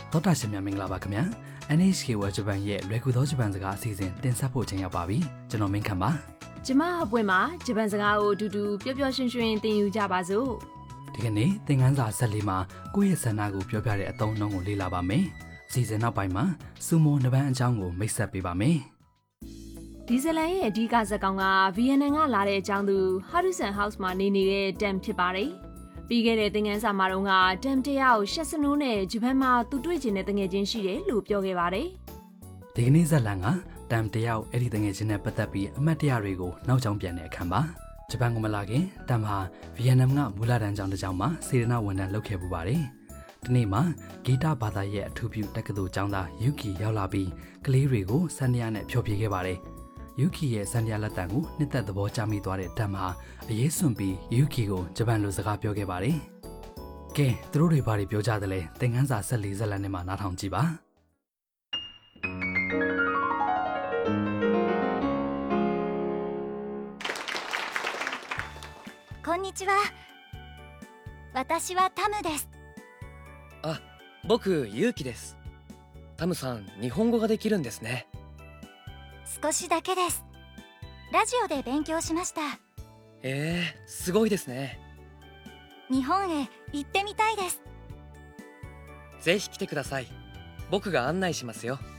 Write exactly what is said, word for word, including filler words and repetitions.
သောတာရှင်များမင်္ဂလာပါခင်ဗျာ เอ็น เอช เค World Japan ရဲ့လွယ်ကူသောဂျပန်စကားအစီအစဉ်တင်ဆက်ဖို့ချိန်ရောက်ပါပြီကျွန်တော်မင်းခမ်းပါကျမအပွင့်မှာဂျပန်စကားကိုအတူတူပျော်ပျော်ရွှင်ရွှင်သင်ယူကြပါစို့ဒီကနေ့သင်ခန်းစာဆက်လေးမှာကိုယ့်ရဲ့ဆန္ဒကိုပြောပြတဲ့အသုံးအနှုန်းကိုလေ့လာပါမယ်အစီအစဉ်နောက်ပိုင်းမှာစူမိုနဘန်အကြောင်းကိုမိတ်ဆက်ပေးပါမယ်ဒီဇလန်ရဲ့အဓိကဇာတ်ကောင်ကဗီယက်နမ်ကလာတဲ့အကြောင်းသူဟာရူဆန်ဟောက်စ်မှာနေနေတဲ့တမ်ဖြစ်ပါတယ်ပြီးခဲ့တဲ့သင်ခန်းစာမှာတော့ကတမ်တရားကိုရှက်စနိုးနဲ့ဂျပန်မှာသူတွေ့ကျင်တဲ့တငယ်ချင်းရှိတယ်လို့ပြောခဲ့ပါတယ်ဒီကနေ့ဇာတ်လန်ကတမ်တရားအဲ့ဒီတငယ်ချင်းနဲ့ပတ်သက်ပြီးအမှတ်တရတွေကိုနောက်ကျောင်းပြန်တဲ့အခန်းပါဂျပန်ကိုမလာခင်တမ်ဟာဗီယက်နမ်ကမူလတန်းကျောင်းတစ်ကျောင်းမှာစေတနာဝန်ထမ်းလုပ်ခဲ့ပူပါတယ်ဒီနေ့မှာဂီတဘာသာရဲ့အထူးပြုတက္ကသိုလ်ကျောင်းသားယူကီရောက်လာပြီးကလေးတွေကိုစန္ဒယာနဲ့ဖျော်ဖြေခဲ့ပါတယ်ယူကီရဲ့စန္ဒယာလက်တံကိုနှစ်သက်သဘောကျမိသွားတဲ့တမ်ဟာအရေးစွန့်ပြီးယူကီကိုဂျပန်လိုစကားပြောခဲ့ပါတယ်။ကဲသူတို့တွေဘာတွေပြောကြသလဲသင်ခန်းစာဆက်လေးဇက်လန်နဲ့မှနားထောင်ကြည့်ပါこんにちは。私はタムです。 あ、僕ユウキです。タムさん、日本語ができるんですね。 少しだけです。ラジオで勉強しました。 えー、すごいですね。 日本へ行ってみたいです。 ぜひ来てください。僕が案内しますよ。